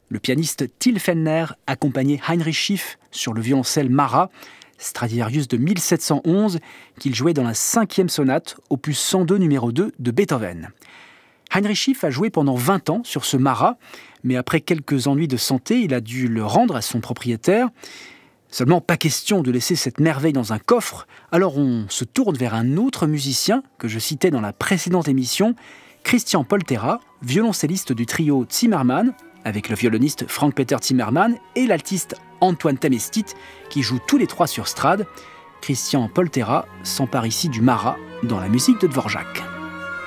Le pianiste Till Fellner accompagnait Heinrich Schiff sur le violoncelle Marat, Stradivarius de 1711, qu'il jouait dans la 5e sonate, opus 102 numéro 2 de Beethoven. Heinrich Schiff a joué pendant 20 ans sur ce Marat, mais après quelques ennuis de santé, il a dû le rendre à son propriétaire. Seulement, pas question de laisser cette merveille dans un coffre, alors on se tourne vers un autre musicien que je citais dans la précédente émission, Christian Poltera, violoncelliste du trio Zimmermann, avec le violoniste Frank-Peter Zimmermann et l'altiste Antoine Tamestit, qui jouent tous les trois sur Strad. Christian Poltera s'empare ici du Marat dans la musique de Dvorak.